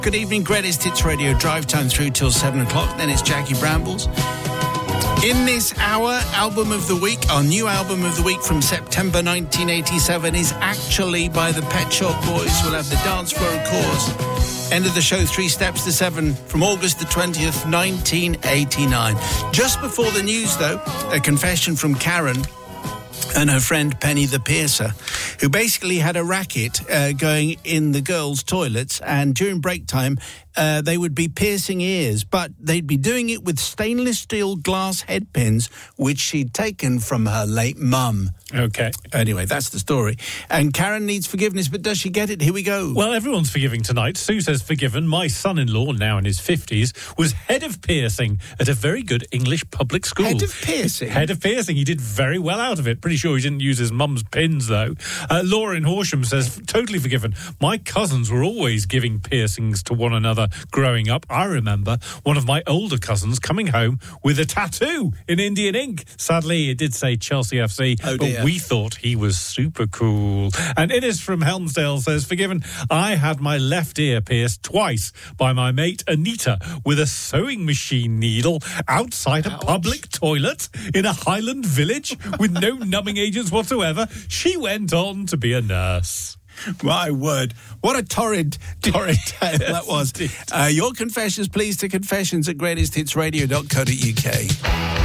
Good evening, Greatest Hits Radio drive time through till 7 o'clock. Then it's Jackie Brambles. In this hour, album of the week, our new album of the week from September 1987 is actually by the Pet Shop Boys. We'll have the dance floor, of course. End of the show, 3 Steps to 7 from August the 20th, 1989. Just before the news, though, a confession from Karen and her friend Penny the Piercer, who basically had a racket going in the girls' toilets, and during break time they would be piercing ears, but they'd be doing it with stainless steel glass head pins, which she'd taken from her late mum. Okay. Anyway, that's the story. And Karen needs forgiveness, but does she get it? Here we go. Well, everyone's forgiving tonight. Sue says forgiven. My son-in-law, now in his 50s, was head of piercing at a very good English public school. Head of piercing? Head of piercing. He did very well out of it. Pretty sure he didn't use his mum's pins, though. Laura in Horsham says, totally forgiven. My cousins were always giving piercings to one another growing up. I remember one of my older cousins coming home with a tattoo in Indian ink. Sadly, it did say Chelsea FC, but we thought he was super cool. And Innes from Helmsdale says, forgiven. I had my left ear pierced twice by my mate Anita with a sewing machine needle outside a public toilet in a Highland village with no numbing agents whatsoever. She went on to be a nurse. My word. What a torrid tale that was. Your confessions, please, to confessions@greatesthitsradio.co.uk.